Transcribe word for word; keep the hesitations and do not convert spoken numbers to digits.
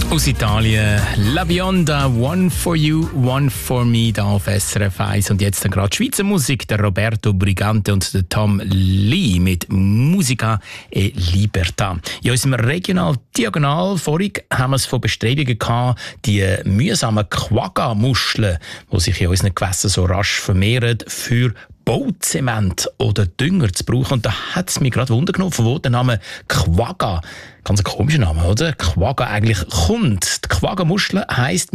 Aus Italien, La Bionda, One for You, One for Me, da auf S R F eins. Und jetzt dann gerade Schweizer Musik, der Roberto Brigante und der Tom Lee mit Musica e Libertà. In unserem Regional Diagonal vorig haben wir es von Bestrebungen gehabt, die mühsamen Quagga-Muscheln, die sich in unseren Gewässern so rasch vermehren, für Bauzement oder Dünger zu brauchen. Und da hat es mich gerade Wunder genommen, von wo der Name Quagga, ganz ein komischer Name, oder? Quagga eigentlich kommt. Die Quagga-Muschel heisst